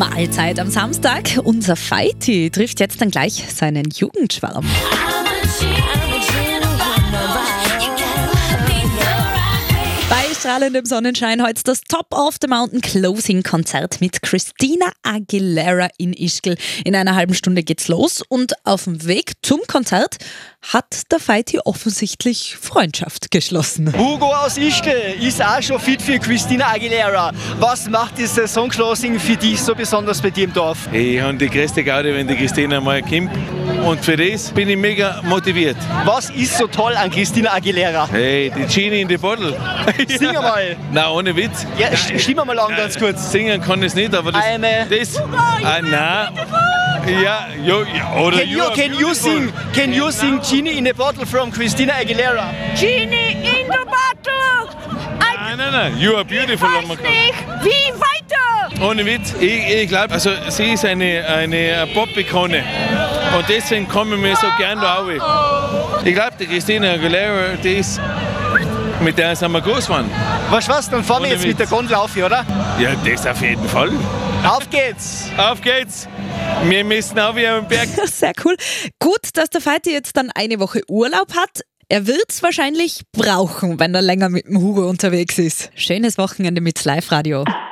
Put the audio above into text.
Mahlzeit am Samstag. Unser Fighty trifft jetzt dann gleich seinen Jugendschwarm. Bei strahlendem Sonnenschein heute das Top of the Mountain Closing Konzert mit Christina Aguilera in Ischgl. In einer halben Stunde geht's los und auf dem Weg zum Konzert hat der Fighty offensichtlich Freundschaft geschlossen. Hugo aus Ischgl ist auch schon fit für Christina Aguilera. Was macht dieses Songclosing für dich so besonders bei dir im Dorf? Ich habe die größte Gaudi, wenn die Christina mal kommt. Und für das bin ich mega motiviert. Was ist so toll an Christina Aguilera? Hey, die Genie in the Bottle. Sing mal. Nein, ohne Witz. Ja, stimmen mal an ganz kurz. Singen kann ich nicht, aber das... nein. Ja, oder Can you sing Genie in the Bottle from Christina Aguilera? Genie in the bottle! Nein. You are beautiful. Ich weiß nicht. Wie weiter? Ohne Witz. Ich glaube, also sie ist eine Pop-Ikone. Und deswegen kommen wir so gern da rauf. Ich glaube, die Christina Aguilera, mit der sind wir groß geworden. Weißt du was, dann fahren wir jetzt mit der Gondel auf, oder? Ja, das auf jeden Fall. Auf geht's! Auf geht's! Wir müssen auch wieder am Berg. Sehr cool. Gut, dass der Fighty jetzt dann eine Woche Urlaub hat. Er wird's wahrscheinlich brauchen, wenn er länger mit dem Hugo unterwegs ist. Schönes Wochenende mit Live Radio.